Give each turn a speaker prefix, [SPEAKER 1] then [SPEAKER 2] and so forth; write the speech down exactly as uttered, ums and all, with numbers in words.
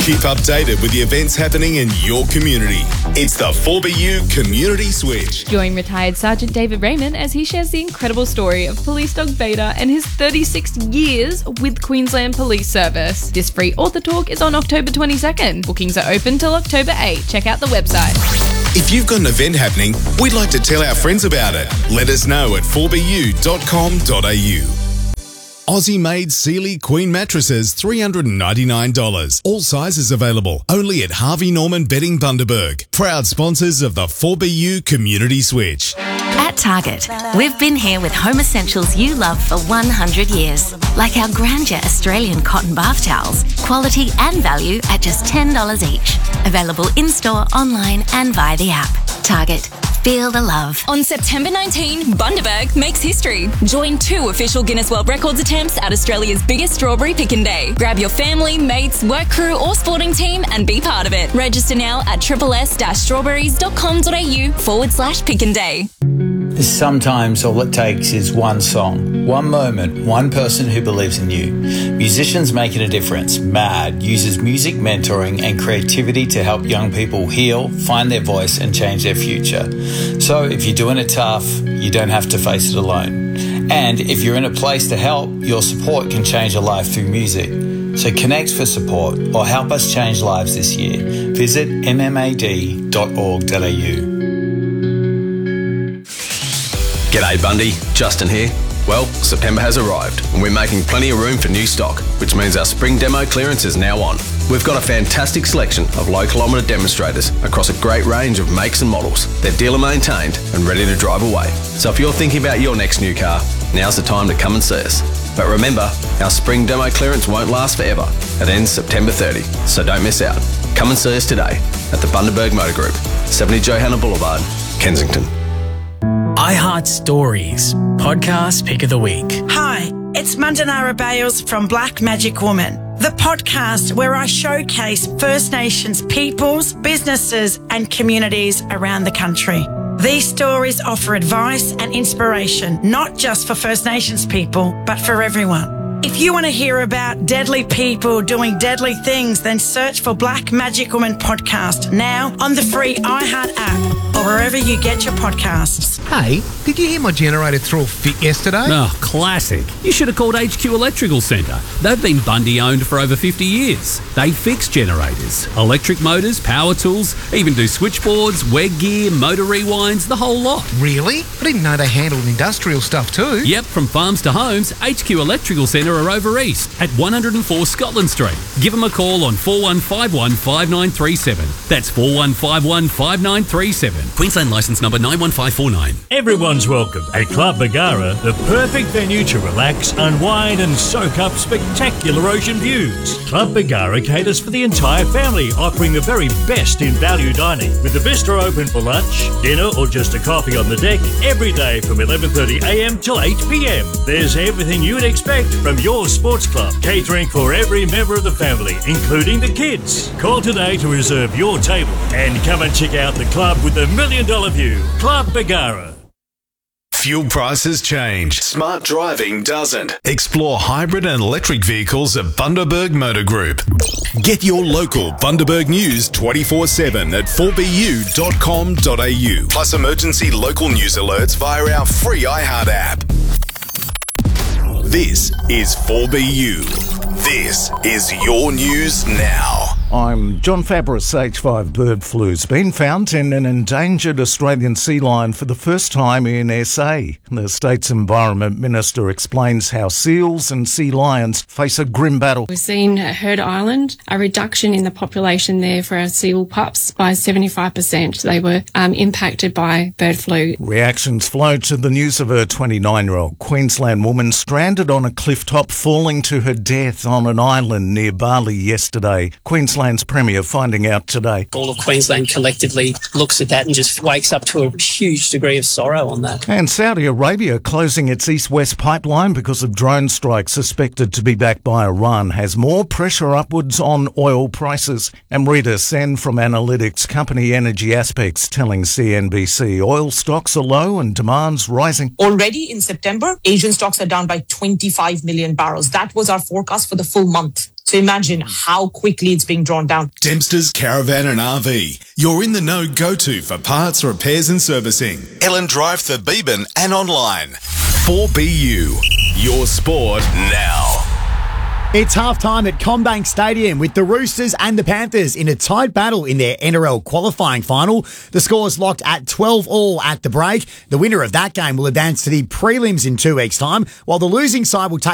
[SPEAKER 1] Keep updated with the events happening in your community. It's the four B U Community Switch.
[SPEAKER 2] Join retired Sergeant David Raymond as he shares the incredible story of police dog Beta and his thirty-six years with Queensland Police Service. This free author talk is on October twenty-second. Bookings are open till October eighth. Check out the website.
[SPEAKER 1] If you've got an event happening, we'd like to tell our friends about it. Let us know at four b u dot com dot a u. Aussie-made Sealy Queen mattresses, three hundred ninety-nine dollars. All sizes available. Only at Harvey Norman Bedding Bundaberg. Proud sponsors of the four B U Community Switch.
[SPEAKER 3] At Target, we've been here with home essentials you love for one hundred years. Like our Grandeur Australian cotton bath towels. Quality and value at just ten dollars each. Available in-store, online and via the app. Target. Feel the love.
[SPEAKER 4] On September nineteenth, Bundaberg makes history. Join two official Guinness World Records attempts at Australia's biggest strawberry picking day. Grab your family, mates, work crew or sporting team and be part of it. Register now at triple-s-strawberries.com.au forward slash picking day.
[SPEAKER 5] Sometimes all it takes is one song, one moment, one person who believes in you. Musicians Making a Difference, MAD, uses music mentoring and creativity to help young people heal, find their voice and change their future. So if you're doing it tough, you don't have to face it alone. And if you're in a place to help, your support can change a life through music. So connect for support or help us change lives this year. Visit m m a d dot org dot a u.
[SPEAKER 6] G'day Bundy, Justin here. Well, September has arrived and we're making plenty of room for new stock, which means our spring demo clearance is now on. We've got a fantastic selection of low kilometre demonstrators across a great range of makes and models. They're dealer maintained and ready to drive away. So if you're thinking about your next new car, now's the time to come and see us. But remember, our spring demo clearance won't last forever. It ends September thirtieth, so don't miss out. Come and see us today at the Bundaberg Motor Group, seventy Johanna Boulevard, Kensington.
[SPEAKER 7] iHeart Stories, podcast pick of the week.
[SPEAKER 8] Hi, it's Mandanara Bales from Black Magic Woman, the podcast where I showcase First Nations peoples, businesses and communities around the country. These stories offer advice and inspiration, not just for First Nations people, but for everyone. If you want to hear about deadly people doing deadly things, then search for Black Magic Woman Podcast now on the free iHeart app or wherever you get your podcasts.
[SPEAKER 9] Hey, did you hear my generator threw a fit yesterday?
[SPEAKER 10] Oh, classic. You should have called H Q Electrical Centre. They've been Bundy owned for over fifty years. They fix generators, electric motors, power tools, even do switchboards, weg gear, motor rewinds, the whole lot.
[SPEAKER 9] Really? I didn't know they handled industrial stuff too.
[SPEAKER 10] Yep, from farms to homes, H Q Electrical Centre are over east at one oh four Scotland Street. Give them a call on four one five one five nine three seven. That's four one five one five nine three seven. Queensland licence number nine one five four nine.
[SPEAKER 11] Everyone's welcome at Club Bargara, the perfect venue to relax, unwind and soak up spectacular ocean views. Club Bargara caters for the entire family, offering the very best in value dining, with the bistro open for lunch, dinner or just a coffee on the deck every day from eleven thirty a m till eight p m. There's everything you'd expect from your sports club, catering for every member of the family, including the kids. Call today to reserve your table and come and check out the club with the million dollar view. Club Bargara.
[SPEAKER 1] Fuel prices change. Smart driving doesn't. Explore hybrid and electric vehicles at Bundaberg Motor Group. Get your local Bundaberg news twenty-four seven at four b u dot com dot a u. Plus emergency local news alerts via our free iHeart app. This is four B U. This is your news now.
[SPEAKER 12] I'm John Fabris. H five bird flu's been found in an endangered Australian sea lion for the first time in S A. The state's Environment Minister explains how seals and sea lions face a grim battle.
[SPEAKER 13] We've seen at Heard Island a reduction in the population there for our seal pups by seventy-five percent. They were um, impacted by bird flu.
[SPEAKER 12] Reactions flow to the news of a twenty-nine-year-old Queensland woman stranded on a cliff top, falling to her death on an island near Bali yesterday. Queensland's Premier finding out today.
[SPEAKER 14] All of Queensland collectively looks at that and just wakes up to a huge degree of sorrow on that.
[SPEAKER 12] And Saudi Arabia closing its east-west pipeline because of drone strikes suspected to be backed by Iran has more pressure upwards on oil prices. And Rita Sen from analytics company Energy Aspects telling C N B C oil stocks are low and demand's rising.
[SPEAKER 15] Already in September, Asian stocks are down by twenty-five million barrels. That was our forecast for the full month. So imagine how quickly it's being drawn down.
[SPEAKER 1] Dempster's Caravan and R V. You're in the know go-to for parts, repairs and servicing. Ellen Drive, Thebeeben and online. four B U. Your sport now.
[SPEAKER 16] It's half-time at CommBank Stadium with the Roosters and the Panthers in a tight battle in their N R L qualifying final. The score's locked at twelve all at the break. The winner of that game will advance to the prelims in two weeks' time, while the losing side will take